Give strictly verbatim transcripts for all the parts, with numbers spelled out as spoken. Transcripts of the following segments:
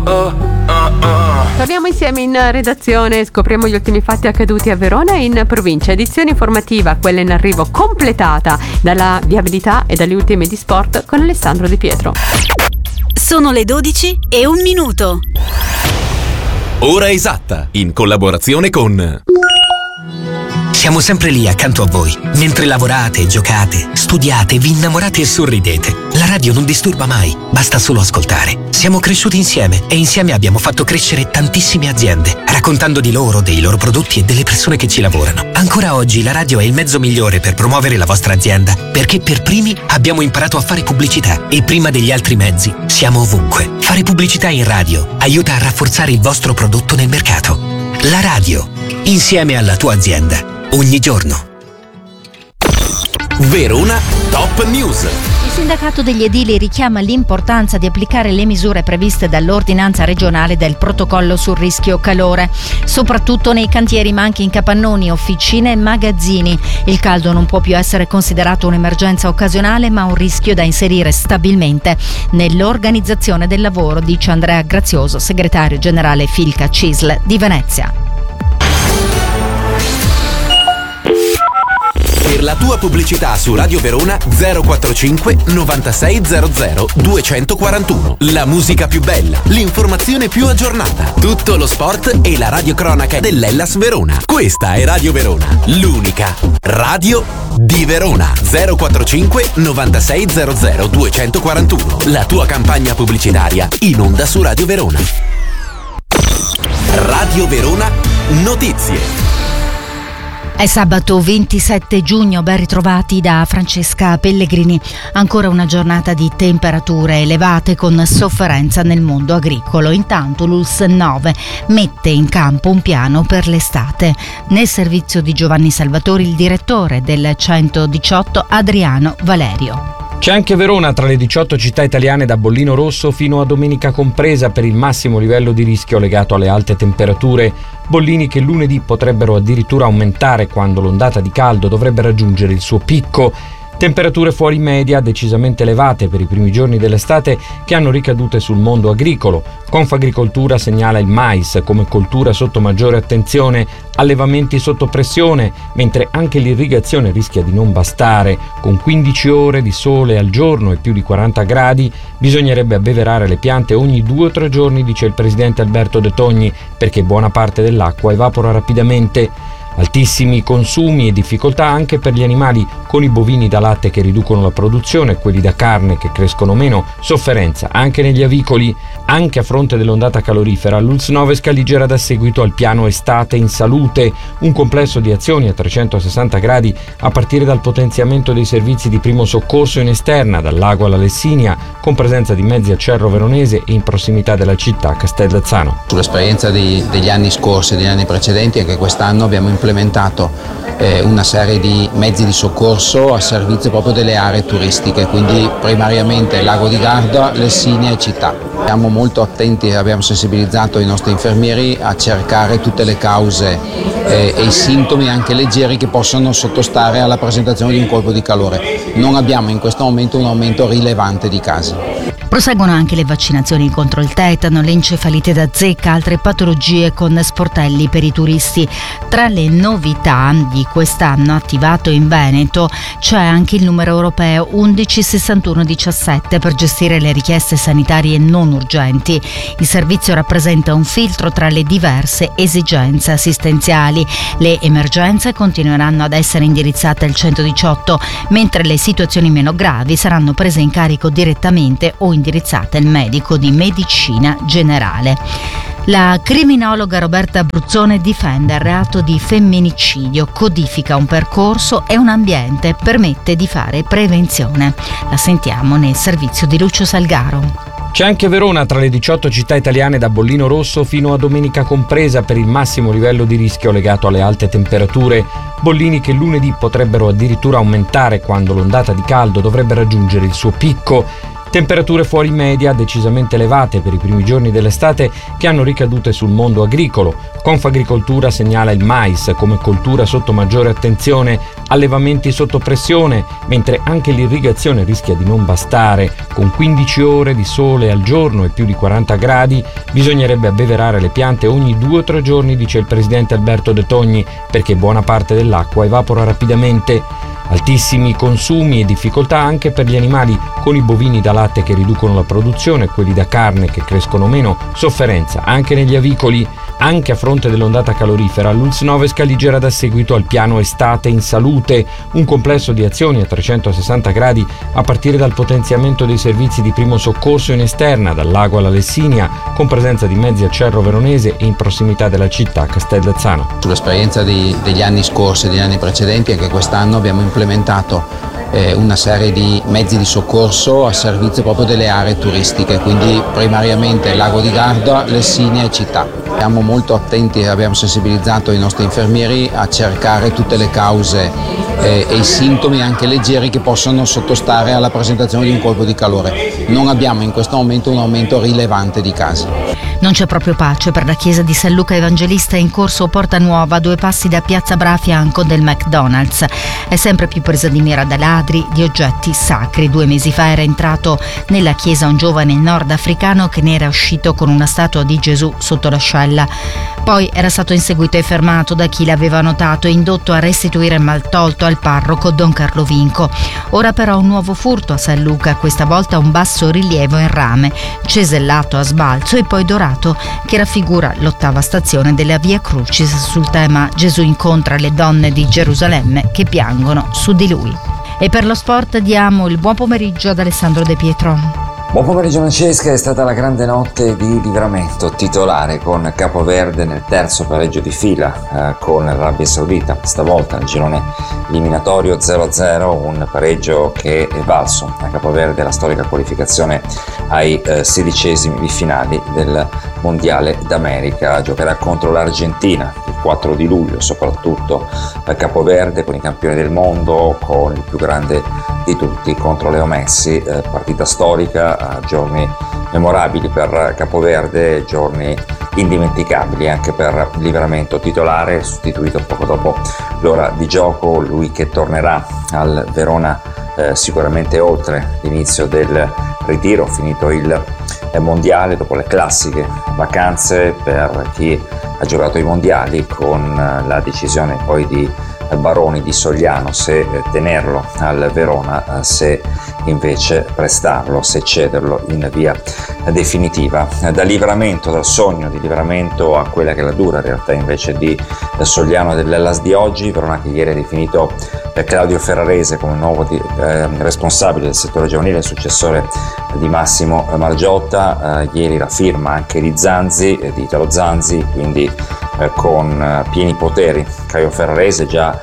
Torniamo insieme in redazione, scopriamo gli ultimi fatti accaduti a Verona e in provincia. Edizione informativa, quella in arrivo, completata dalla viabilità e dalle ultime di sport con Alessandro Di Pietro. Sono le dodici e un minuto. Ora esatta, in collaborazione con... Siamo sempre lì accanto a voi, mentre lavorate, giocate, studiate, vi innamorate e sorridete. La radio non disturba mai, basta solo ascoltare. Siamo cresciuti insieme e insieme abbiamo fatto crescere tantissime aziende, raccontando di loro, dei loro prodotti e delle persone che ci lavorano. Ancora oggi la radio è il mezzo migliore per promuovere la vostra azienda, perché per primi abbiamo imparato a fare pubblicità e prima degli altri mezzi siamo ovunque. Fare pubblicità in radio aiuta a rafforzare il vostro prodotto nel mercato. La radio, insieme alla tua azienda. Ogni giorno. Verona Top News. Il sindacato degli edili richiama l'importanza di applicare le misure previste dall'ordinanza regionale del protocollo sul rischio calore, soprattutto nei cantieri ma anche in capannoni, officine e magazzini. Il caldo non può più essere considerato un'emergenza occasionale ma un rischio da inserire stabilmente nell'organizzazione del lavoro, dice Andrea Grazioso, segretario generale Filca C I S L di Venezia. Per la tua pubblicità su Radio Verona zero quarantacinque novantasei zero zero duecentoquarantuno. La musica più bella, l'informazione più aggiornata, tutto lo sport e la radiocronaca dell'Hellas Verona. Questa è Radio Verona, l'unica radio di Verona. zero quarantacinque novantasei zero zero duecentoquarantuno. La tua campagna pubblicitaria in onda su Radio Verona. Radio Verona Notizie. È sabato ventisette giugno, ben ritrovati da Francesca Pellegrini. Ancora una giornata di temperature elevate con sofferenza nel mondo agricolo. Intanto l'U L S S nove mette in campo un piano per l'estate. Nel servizio di Giovanni Salvatori il direttore del centodiciotto Adriano Valerio. C'è anche Verona tra le diciotto città italiane da bollino rosso fino a domenica compresa per il massimo livello di rischio legato alle alte temperature. Bollini che lunedì potrebbero addirittura aumentare quando l'ondata di caldo dovrebbe raggiungere il suo picco. Temperature fuori media decisamente elevate per i primi giorni dell'estate che hanno ricadute sul mondo agricolo. Confagricoltura segnala il mais come coltura sotto maggiore attenzione, allevamenti sotto pressione, mentre anche l'irrigazione rischia di non bastare. Con quindici ore di sole al giorno e più di quaranta gradi bisognerebbe abbeverare le piante ogni due o tre giorni, dice il presidente Alberto De Togni, perché buona parte dell'acqua evapora rapidamente. Altissimi consumi e difficoltà anche per gli animali, con i bovini da latte che riducono la produzione e quelli da carne che crescono meno, sofferenza anche negli avicoli. Anche a fronte dell'ondata calorifera, l'U L S S nove scaligera da seguito al piano Estate in Salute, un complesso di azioni a trecentosessanta gradi a partire dal potenziamento dei servizi di primo soccorso in esterna, dal lago alla Lessinia, con presenza di mezzi a Cerro Veronese e in prossimità della città Castellazzano. Sull'esperienza di, degli anni scorsi e degli anni precedenti, anche quest'anno abbiamo implementato eh, una serie di mezzi di soccorso a servizio proprio delle aree turistiche, quindi primariamente Lago di Garda, Lessinia e città. Siamo molto attenti e abbiamo sensibilizzato i nostri infermieri a cercare tutte le cause eh, e i sintomi anche leggeri che possono sottostare alla presentazione di un colpo di calore. Non abbiamo in questo momento un aumento rilevante di casi. Proseguono anche le vaccinazioni contro il tetano, l'encefalite da zecca, altre patologie con sportelli per i turisti. Tra le novità di quest'anno attivato in Veneto c'è anche il numero europeo undici sessantuno diciassette per gestire le richieste sanitarie non urgenti. Il servizio rappresenta un filtro tra le diverse esigenze assistenziali. Le emergenze continueranno ad essere indirizzate al centodiciotto, mentre le situazioni meno gravi saranno prese in carico direttamente o indirizzate al medico di medicina generale. La criminologa Roberta Bruzzone difende il reato di femminicidio, codifica un percorso e un ambiente, permette di fare prevenzione. La sentiamo nel servizio di Lucio Salgaro. C'è anche Verona tra le diciotto città italiane da bollino rosso fino a domenica compresa per il massimo livello di rischio legato alle alte temperature. Bollini che lunedì potrebbero addirittura aumentare quando l'ondata di caldo dovrebbe raggiungere il suo picco. Temperature fuori media decisamente elevate per i primi giorni dell'estate che hanno ricadute sul mondo agricolo. Confagricoltura segnala il mais come coltura sotto maggiore attenzione, allevamenti sotto pressione, mentre anche l'irrigazione rischia di non bastare. Con quindici ore di sole al giorno e più di quaranta gradi bisognerebbe abbeverare le piante ogni due o tre giorni, dice il presidente Alberto De Togni, perché buona parte dell'acqua evapora rapidamente. Altissimi consumi e difficoltà anche per gli animali, con i bovini da latte che riducono la produzione, quelli da carne che crescono meno, sofferenza anche negli avicoli. Anche a fronte dell'ondata calorifera, l'U L S Nove scaligera da seguito al piano Estate in Salute, un complesso di azioni a trecentosessanta gradi a partire dal potenziamento dei servizi di primo soccorso in esterna, dal lago alla Lessinia, con presenza di mezzi a Cerro Veronese e in prossimità della città Castellazzano. Sull'esperienza di, degli anni scorsi e degli anni precedenti, anche quest'anno abbiamo implementato eh, una serie di mezzi di soccorso a servizio proprio delle aree turistiche, quindi primariamente Lago di Garda, Lessinia e città. Siamo molto attenti e abbiamo sensibilizzato i nostri infermieri a cercare tutte le cause eh, e i sintomi anche leggeri che possono sottostare alla presentazione di un colpo di calore. Non abbiamo in questo momento un aumento rilevante di casi. Non c'è proprio pace per la chiesa di San Luca Evangelista in corso Porta Nuova, a due passi da Piazza Bra, a fianco del McDonald's. È sempre più presa di mira da ladri di oggetti sacri. Due mesi fa era entrato nella chiesa un giovane nordafricano che ne era uscito con una statua di Gesù sotto l'ascella. Poi era stato inseguito e fermato da chi l'aveva notato e indotto a restituire il maltolto al parroco Don Carlo Vinco. Ora però un nuovo furto a San Luca, questa volta un basso rilievo in rame, cesellato a sbalzo e poi dorato, che raffigura l'ottava stazione della Via Crucis sul tema Gesù incontra le donne di Gerusalemme che piangono su di lui. E per lo sport diamo il buon pomeriggio ad Alessandro De Pietro. Buon pomeriggio Francesca, è stata la grande notte di Livramento, titolare con Capoverde nel terzo pareggio di fila eh, con l'Arabia Saudita, stavolta nel girone eliminatorio zero a zero, un pareggio che è valso a Capoverde la storica qualificazione ai eh, sedicesimi di finali del Mondiale d'America. Giocherà contro l'Argentina il quattro di luglio, soprattutto a Capoverde con i campioni del mondo, con il più grande di tutti contro Leo Messi, eh, partita storica, giorni memorabili per Capoverde, giorni indimenticabili anche per Livramento, titolare sostituito poco dopo l'ora di gioco, lui che tornerà al Verona eh, sicuramente oltre l'inizio del ritiro, finito il eh, mondiale, dopo le classiche vacanze per chi ha giocato i mondiali, con eh, la decisione poi di Baroni di Sogliano se eh, tenerlo al Verona, eh, se invece prestarlo, se cederlo in via definitiva. Da Livramento, dal sogno di Livramento a quella che è la dura realtà invece di Sogliano dell'Hellas di oggi. Verona che ieri ha definito eh, Claudio Ferrarese come nuovo di, eh, responsabile del settore giovanile, successore di Massimo Margiotta. Eh, ieri la firma anche di Zanzi, eh, di Italo Zanzi, quindi eh, con eh, pieni poteri Caio Ferrarese, già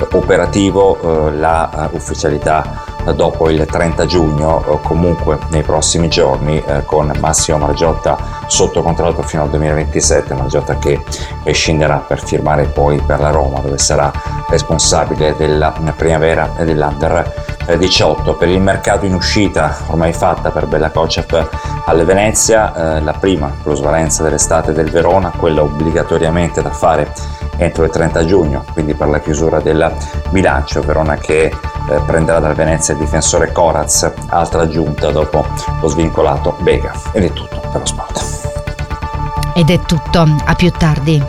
operativo eh, la uh, ufficialità uh, dopo il trenta giugno, uh, comunque nei prossimi giorni, uh, con Massimo Margiotta sotto contratto fino al duemilaventisette, Margiotta che eh, scenderà per firmare poi per la Roma, dove sarà responsabile della primavera e dell'Under diciotto. Per il mercato in uscita ormai fatta per Bella Kocev alle Venezia, eh, la prima plusvalenza dell'estate del Verona, quella obbligatoriamente da fare entro il trenta giugno, quindi per la chiusura del bilancio. Verona che eh, prenderà dal Venezia il difensore Coraz, altra aggiunta dopo lo svincolato Bega. Ed è tutto per lo sport. Ed è tutto, a più tardi.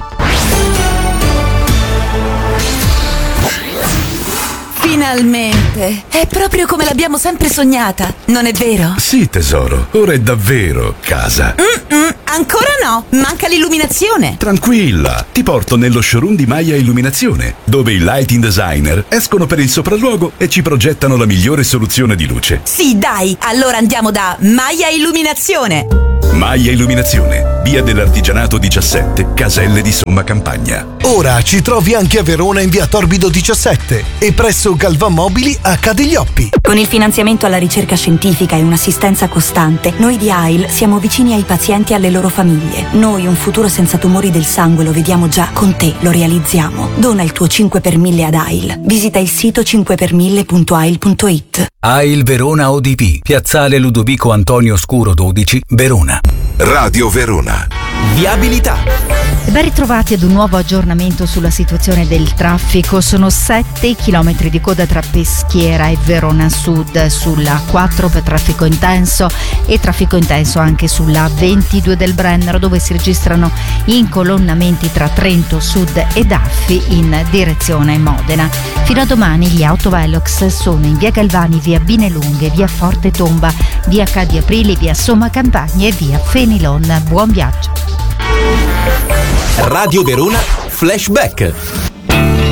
Finalmente! È proprio come l'abbiamo sempre sognata, non è vero? Sì, tesoro, ora è davvero casa. Mm-mm, ancora no, manca l'illuminazione. Tranquilla, ti porto nello showroom di Maya Illuminazione, dove i lighting designer escono per il sopralluogo e ci progettano la migliore soluzione di luce. Sì, dai, allora andiamo da Maya Illuminazione. Maia Illuminazione, via dell'Artigianato diciassette, Caselle di Somma Campagna. Ora ci trovi anche a Verona in via Torbido diciassette e presso Galvan Mobili a Cadiglioppi. Con il finanziamento alla ricerca scientifica e un'assistenza costante, noi di A I L siamo vicini ai pazienti e alle loro famiglie. Noi un futuro senza tumori del sangue lo vediamo già, con te lo realizziamo. Dona il tuo cinque per mille ad A I L. Visita il sito cinque per mille punto a i l punto i t. A I L Verona O D P, Piazzale Ludovico Antonio Scuro dodici, Verona. Radio Verona. Viabilità. Ben ritrovati ad un nuovo aggiornamento sulla situazione del traffico. Sono sette chilometri di coda tra Peschiera e Verona Sud sulla A quattro per traffico intenso e traffico intenso anche sulla A ventidue del Brennero, dove si registrano incolonnamenti tra Trento Sud e Daffi in direzione Modena. Fino a domani gli autovelox sono in via Galvani, via Binelunghe, via Forte Tomba, via Ca' di Aprile, via Somma Campagna e via Fenilon. Buon viaggio. Radio Verona Flashback.